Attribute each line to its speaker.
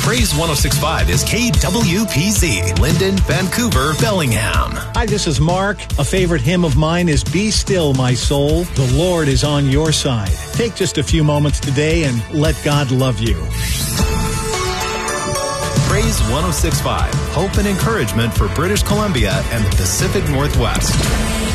Speaker 1: Praise 106.5 is KWPZ, Linden, Vancouver, Bellingham.
Speaker 2: Hi, this is Mark. A favorite hymn of mine is Be Still, My Soul. The Lord is on your side. Take just a few moments today and let God love you.
Speaker 1: Praise 106.5, hope and encouragement for British Columbia and the Pacific Northwest.